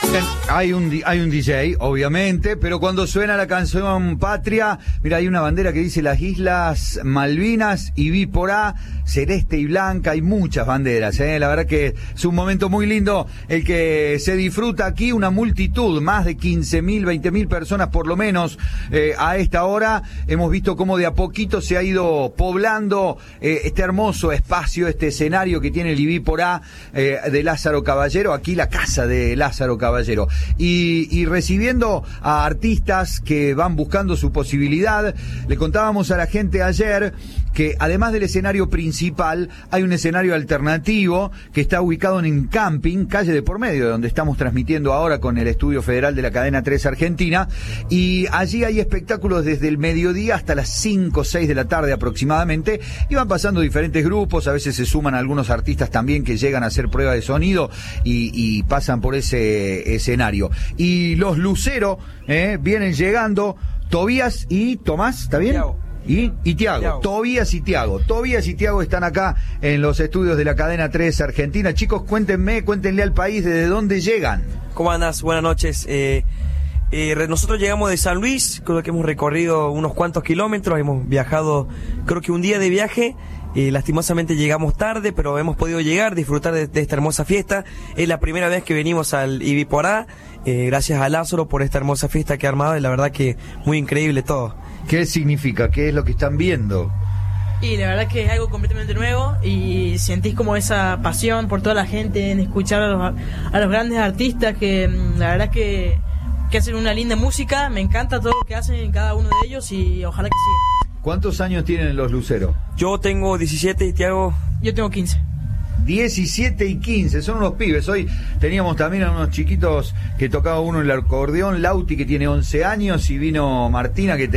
Hay un DJ, obviamente, pero cuando suena la canción Patria, mira, hay una bandera que dice las Islas Malvinas y vi por A, celeste y blanca, hay muchas banderas, la verdad que es un momento muy lindo el que se disfruta aquí, una multitud, más de 15.000, 20.000 personas por lo menos a esta hora. Hemos visto cómo de a poquito se ha ido poblando este hermoso espacio, este escenario que tiene el IBI por A de Lázaro Caballero, aquí la casa de Lázaro Caballero. Y recibiendo a artistas que van buscando su posibilidad. Le contábamos a la gente ayer que además del escenario principal hay un escenario alternativo que está ubicado en camping, calle de por medio, donde estamos transmitiendo ahora con el estudio federal de la cadena 3 Argentina, y allí hay espectáculos desde el mediodía hasta las 5 o 6 de la tarde aproximadamente, y van pasando diferentes grupos, a veces se suman algunos artistas también que llegan a hacer prueba de sonido y pasan por ese escenario. Y los Lucero vienen llegando, Tobías y Tomás, ¿está bien? Y Tiago. Tobías y Tiago están acá en los estudios de la cadena 3 Argentina. Chicos, cuéntenle al país desde dónde llegan. ¿Cómo andás? Buenas noches. Nosotros llegamos de San Luis, creo que hemos recorrido unos cuantos kilómetros, hemos viajado creo que un día de viaje. Lastimosamente llegamos tarde, pero hemos podido llegar, disfrutar de esta hermosa fiesta. Es la primera vez que venimos al IBI por A, gracias a Lázaro por esta hermosa fiesta que ha armado, y la verdad que muy increíble todo. ¿Qué significa? ¿Qué es lo que están viendo? Y la verdad que es algo completamente nuevo y sentís como esa pasión por toda la gente en escuchar a los grandes artistas que la verdad que hacen una linda música. Me encanta todo lo que hacen cada uno de ellos y ojalá que siga. ¿Cuántos años tienen los Lucero? Yo tengo 17 y Tiago... Yo tengo 15. 17 y 15, son unos pibes. Hoy teníamos también a unos chiquitos que tocaba uno el acordeón, Lauti que tiene 11 años y vino Martina que